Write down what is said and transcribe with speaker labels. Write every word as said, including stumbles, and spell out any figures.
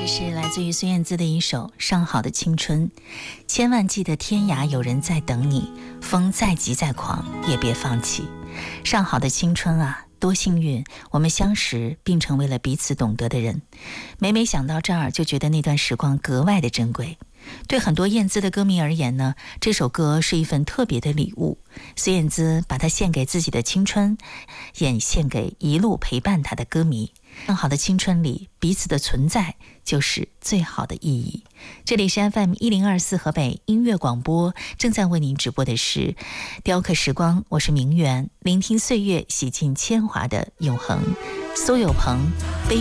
Speaker 1: 这是来自于孙燕姿的一首《上好的青春》，千万记得天涯有人在等你，风再急再狂也别放弃。上好的青春啊，多幸运，我们相识并成为了彼此懂得的人。每每想到这儿，就觉得那段时光格外的珍贵。对很多燕姿的歌迷而言呢，这首歌是一份特别的礼物。孙燕姿把它献给自己的青春，也献给一路陪伴她的歌迷。更好的青春里，彼此的存在就是最好的意义。这里是 F M 一零二四河北音乐广播，正在为您直播的是雕刻时光，我是明媛，聆听岁月洗尽铅华的永恒。苏有朋悲